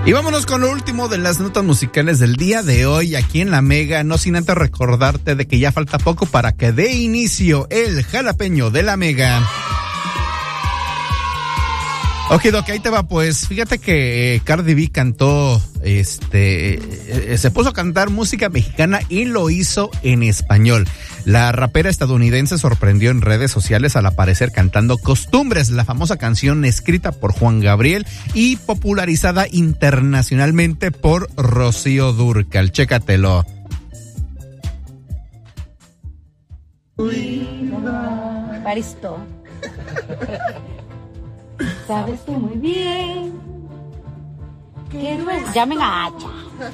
Y vámonos con lo último de las notas musicales del día de hoy aquí en La Mega, no sin antes recordarte de que ya falta poco para que dé inicio el jalapeño de La Mega. Ojidoc, ahí te va, pues, fíjate que Cardi B cantó, se puso a cantar música mexicana y lo hizo en español. La rapera estadounidense sorprendió en redes sociales al aparecer cantando Costumbres, la famosa canción escrita por Juan Gabriel y popularizada internacionalmente por Rocío Dúrcal. Chécatelo. Paristo. Sabes tú muy bien que no es... Llamen a Hacha.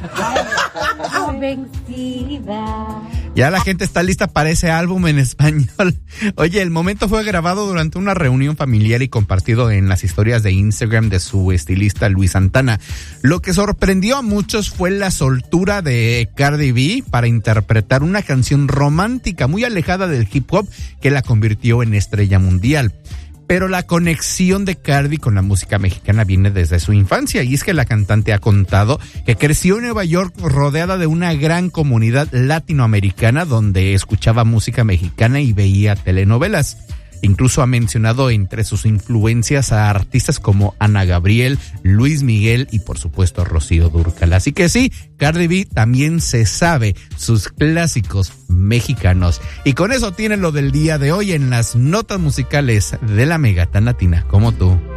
Vencida. Ya la gente está lista para ese álbum en español. Oye, el momento fue grabado durante una reunión familiar y compartido en las historias de Instagram de su estilista Luis Santana. Lo que sorprendió a muchos fue la soltura de Cardi B para interpretar una canción romántica muy alejada del hip hop que la convirtió en estrella mundial. Pero la conexión de Cardi con la música mexicana viene desde su infancia, y es que la cantante ha contado que creció en Nueva York rodeada de una gran comunidad latinoamericana donde escuchaba música mexicana y veía telenovelas. Incluso ha mencionado entre sus influencias a artistas como Ana Gabriel, Luis Miguel y por supuesto Rocío Dúrcal. Así que sí, Cardi B también se sabe sus clásicos mexicanos. Y con eso tiene lo del día de hoy en las notas musicales de La Mega, tan latina como tú.